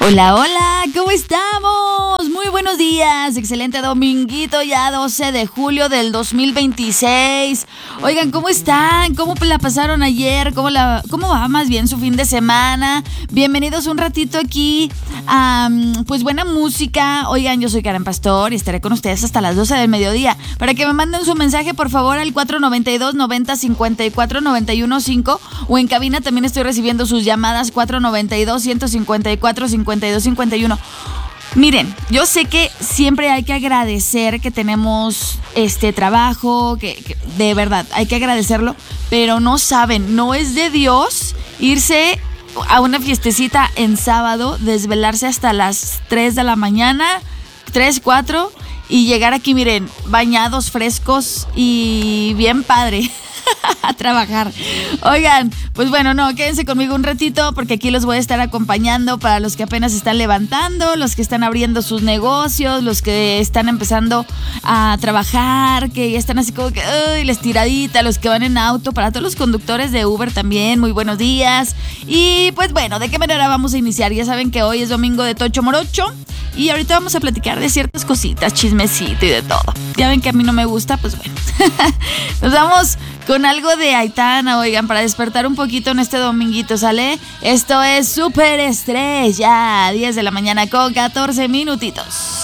Hola, hola, ¿cómo estamos? Muy buenos días, excelente dominguito ya 12 de julio del 2026. Oigan, ¿cómo están? ¿Cómo la pasaron ayer? ¿Cómo va más bien su fin de semana? Bienvenidos un ratito aquí a, pues buena música. Oigan, yo soy Karen Pastor y estaré con ustedes hasta las 12 del mediodía. Para que me manden su mensaje, por favor, al 492-90-54-91-5 o en cabina también estoy recibiendo sus llamadas 492-154-5251. Miren, yo sé que siempre hay que agradecer que tenemos este trabajo, que de verdad hay que agradecerlo, pero no saben, no es de Dios irse a una fiestecita en sábado, desvelarse hasta las 3 de la mañana, 3, 4 y llegar aquí, miren, bañados, frescos y bien padre. A trabajar. Oigan, pues bueno, no, quédense conmigo un ratito porque aquí los voy a estar acompañando para los que apenas están levantando, los que están abriendo sus negocios, los que están empezando a trabajar, que ya están así como que, la estiradita, los que van en auto, para todos los conductores de Uber también, muy buenos días. Y pues bueno, ¿de qué manera vamos a iniciar? Ya saben que hoy es domingo de Tocho Morocho y ahorita vamos a platicar de ciertas cositas, chismecito y de todo. Ya ven que a mí no me gusta, pues bueno. Nos vamos con algo de Aitana, oigan, para despertar un poquito en este dominguito, ¿sale? Esto es Superestrella, 10 de la mañana con 14 minutitos.